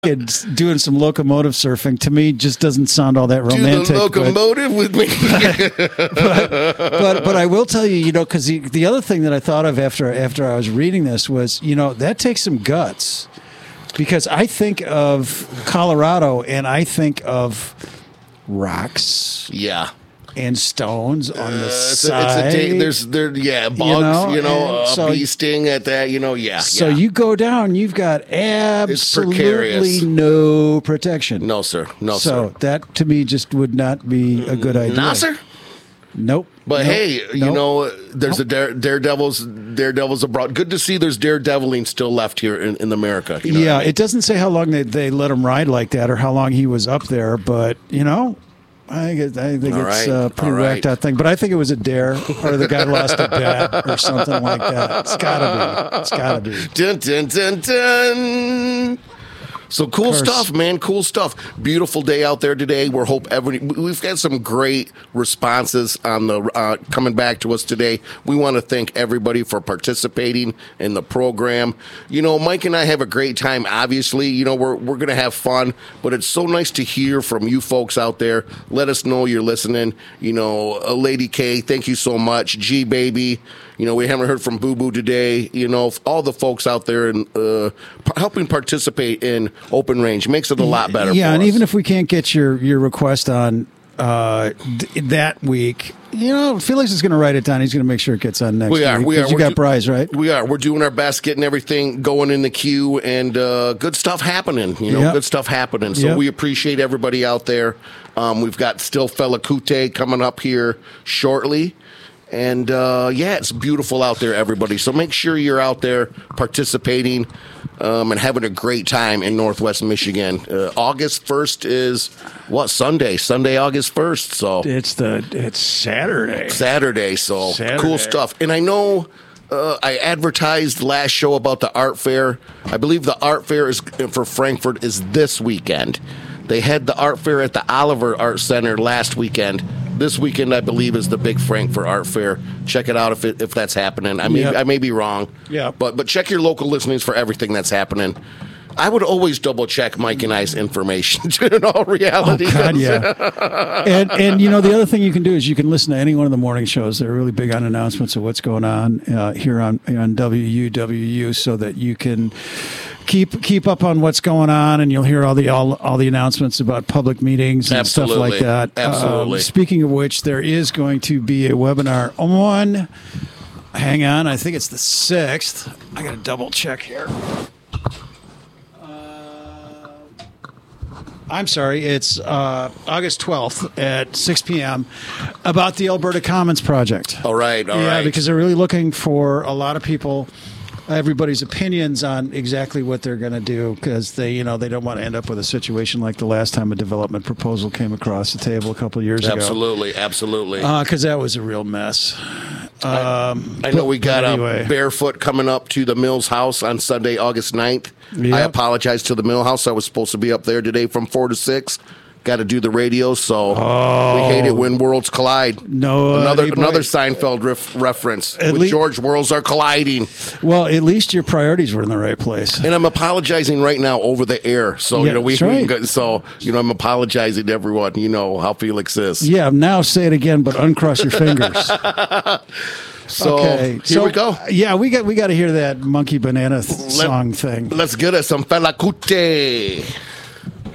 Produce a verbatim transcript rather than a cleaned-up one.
and doing some locomotive surfing to me just doesn't sound all that romantic. Do the locomotive but, with me. but, but but I will tell you, you know, because the, the other thing that I thought of after after I was reading this was, you know, that takes some guts, because I think of Colorado and I think of rocks. Yeah. And stones on the uh, it's side. A, it's a day, there's there, yeah, bugs, you know, you know uh, so, bee sting at that, you know, yeah. So yeah. you go down, you've got absolutely no protection. No, sir. No, so sir. that to me just would not be a good idea. Nah, sir. Nope. But nope. hey, nope. you know, there's nope. a dare, daredevils, daredevils abroad. Good to see there's daredeviling still left here in, in America. You know yeah, I mean? It doesn't say how long they, they let him ride like that or how long he was up there, but, you know, I think, I think it's right. a pretty right. whacked out thing. But I think it was a dare, or the guy lost a bet, or something like that. It's gotta be. It's gotta be. Dun, dun, dun, dun. So cool stuff, man. Cool stuff. Beautiful day out there today. We're hope every we've got some great responses on the uh, coming back to us today. We want to thank everybody for participating in the program. You know, Mike and I have a great time. Obviously, you know, we're we're gonna have fun, but it's so nice to hear from you folks out there. Let us know you're listening. You know, uh, Lady K, thank you so much. G Baby. You know, we haven't heard from Boo Boo today. You know, all the folks out there and uh, p- helping participate in Open Range makes it a lot better. Yeah, for and us. even if we can't get your, your request on uh, d- that week, you know, Felix is going to write it down. He's going to make sure it gets on next we are, week. We are. You We're got do- Bryce, right? We are. We're doing our best, getting everything going in the queue, and uh, good stuff happening. You know, yep. good stuff happening. So yep. we appreciate everybody out there. Um, we've got Still Fella Kute coming up here shortly. And, uh, yeah, it's beautiful out there, everybody. So make sure you're out there participating um, and having a great time in Northwest Michigan. Uh, August first is, what, Sunday? Sunday, August first. So It's the it's Saturday. Saturday, so Saturday. Cool stuff. And I know uh, I advertised last show about the art fair. I believe the art fair is for Frankfort is this weekend. They had the art fair at the Oliver Art Center last weekend. This weekend, I believe, is the Big Frankfurt Art Fair. Check it out if it, if that's happening. I may yep. I may be wrong. Yeah. But but check your local listings for everything that's happening. I would always double check Mike and I's information in all reality. Oh, God, yeah. and and you know the other thing you can do is you can listen to any one of the morning shows. They're really big on announcements of what's going on uh, here on on W U W U, so that you can keep keep up on what's going on, and you'll hear all the all, all the announcements about public meetings and Absolutely. stuff like that. Absolutely. Um, speaking of which, there is going to be a webinar on. Hang on, I think it's the sixth. I got to double check here. I'm sorry, it's uh, August twelfth at six p.m. about the Alberta Commons project. All right, all yeah, right. because they're really looking for a lot of people, everybody's opinions on exactly what they're going to do, because they, you know, they don't want to end up with a situation like the last time a development proposal came across the table a couple of years absolutely, ago. Absolutely, absolutely. Because uh, that was a real mess. Um, I, I know we got anyway. a barefoot coming up to the Mills House on Sunday, August ninth. Yep. I apologize to the Mill House. I was supposed to be up there today from four to six. Got to do the radio, so oh. we hate it when worlds collide. No, another uh, another Seinfeld ref, reference. At with le- George, worlds are colliding. Well, at least your priorities were in the right place. And I'm apologizing right now over the air. So yeah, you know we, that's right. we so you know I'm apologizing to everyone. You know how Felix is. Yeah, now say it again, but uncross your fingers. So okay. here so, we go. Yeah, we got we got to hear that Monkey Banana th- Let, song thing. Let's get us some Fela Kuti.